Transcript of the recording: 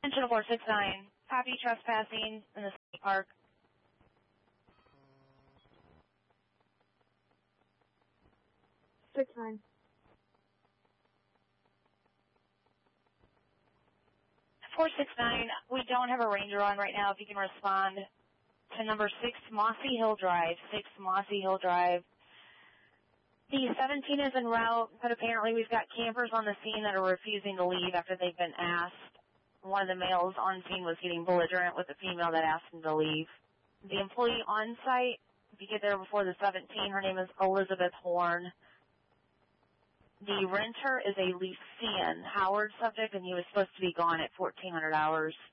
Attention 469. Copy trespassing in the state park. Six nine. 469. We don't have a ranger on right now. If you can respond to number 6 Mossy Hill Drive. 6 Mossy Hill Drive. The 17 is en route, but apparently we've got campers on the scene that are refusing to leave after they've been asked. One of the males on scene was getting belligerent with the female that asked him to leave. The employee on site, if you get there before the 17, her name is Elizabeth Horn. The renter is a Lucian Howard subject, and he was supposed to be gone at 1400 hours.